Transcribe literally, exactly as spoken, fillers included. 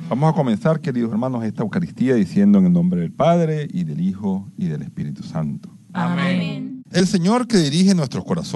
Vamos a comenzar, queridos hermanos, esta Eucaristía diciendo en el nombre del Padre, y del Hijo, y del Espíritu Santo. Amén. El Señor que dirige nuestros corazones